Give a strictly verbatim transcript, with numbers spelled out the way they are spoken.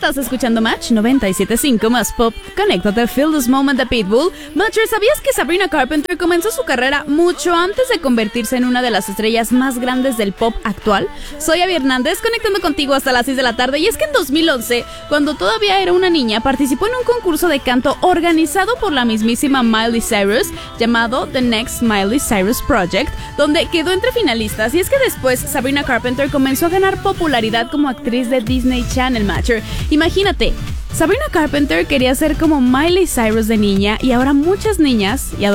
Estás escuchando Match noventa y siete punto cinco más pop. Conéctate, feel this moment de Pitbull. Matcher, ¿sabías que Sabrina Carpenter comenzó su carrera mucho antes de convertirse en una de las estrellas más grandes del pop actual? Soy Abby Hernández, conectando contigo hasta las seis de la tarde. Y es que en dos mil once, cuando todavía era una niña, participó en un concurso de canto organizado por la mismísima Miley Cyrus, llamado The Next Miley Cyrus Project, donde quedó entre finalistas. Y es que después Sabrina Carpenter comenzó a ganar popularidad como actriz de Disney Channel. Matcher, imagínate, Sabrina Carpenter quería ser como Miley Cyrus de niña, y ahora muchas niñas y